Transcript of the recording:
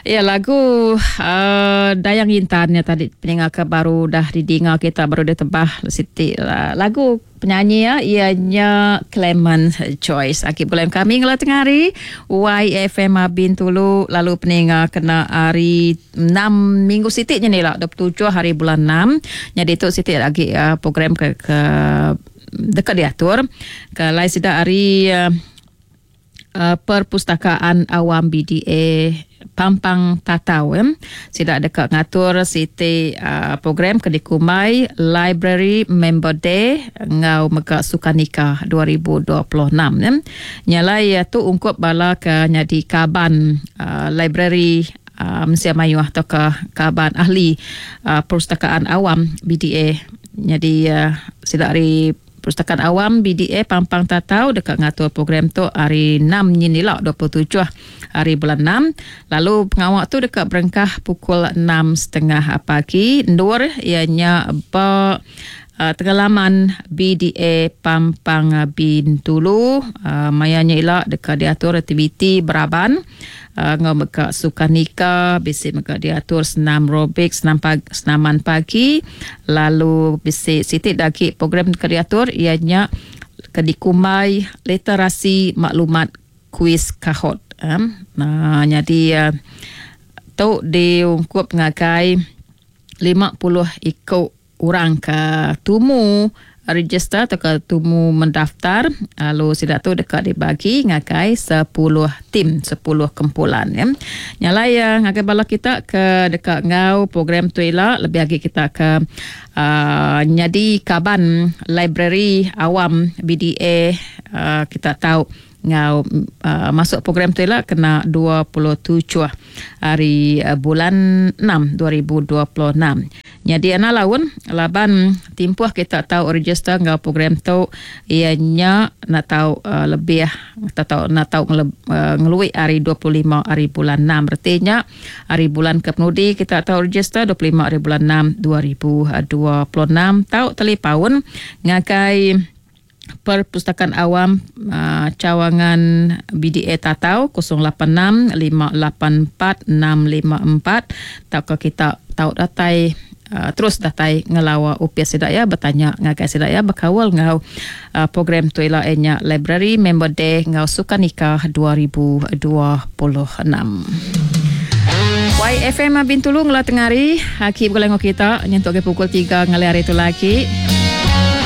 Ya, lagu Dayang Intannya tadi pendengar baru dah didengar, kita baru ditebah Siti. Lagu penyanyi ya, ianya Clement Choice. Akib bulan kami ngelah tengah hari YFM Bintulu, lalu pendengar kena hari 6 minggu Siti ni lah 27 hari bulan 6. Jadi tu Siti lagi program ke dekat diatur ke lain sida hari Perpustakaan Awam BDA Pampang Tatau sida dekat ngatur Siti program ke dikumai Library Member Day ngau mega Sukanika 2026 nyalai tu ungkup bala ke nyadi kaban library Malaysia Melayu atau ke kaban ahli Perpustakaan Awam BDA. Jadi sida hari Perpustakaan Awam BDA Pampang Tatau dekat ngatur program tu hari 6 ni lah 27 hari bulan 6. Lalu pengawak tu dekat berengkah pukul 6.30 pagi. Nur ianya tengalaman BDA Pampang Bintulu mayanya ialah dekat diatur aktiviti beraban ngau meka Sukanika bisi meka diatur senam robik senaman pagi, lalu bisi Siti lagi program ke diatur ianya ke dikumai literasi maklumat kuis kahot nah jadi tu diungkup ngakai 50 ikut orang ke tumu register atau ke tumu mendaftar, lalu sida tu dekat dibagi ngakai 10 tim 10 kumpulan nyalai ngakai bala kita ke dekat ngau program tu ialah lebih lagi kita ke nyadi kaban library awam BDA kita tahu ngau masuk program tu ialah kena 27 hari bulan 6 2026. Jadi ana laun laban timpuh kita tahu register ngau program tu ianya nak tahu lebih nak tahu ngelui hari 25 hari bulan 6, artinya hari bulan kepenudi kita tahu register 25 hari bulan 6 2026 tahu telepaun ngakai Perpustakaan Awam Cawangan BDA Tatau 086 584 654 tak kita tahu datai terus datai ngelawa upiah sidaya bertanya ngakai sidaya berkawal ngau program tu ialah enya Library Member Day ngau Sukanika 2026. YFM Bintulu ngelah tengari Haki berlengok kita nyentuk ke pukul 3 ngali hari tu lagi.